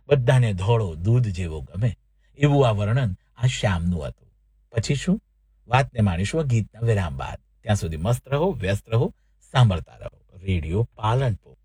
બધાને ધોળો દૂધ જેવો ગમે એવું આ વર્ણન આ શ્યામનું હતું. પછી શું? વાતને માણીશું ગીતના વિરામ બાદ. ત્યાં સુધી મસ્ત રહો, વ્યસ્ત રહો, સાંભળતા રહો રેડિયો પાલનપુર.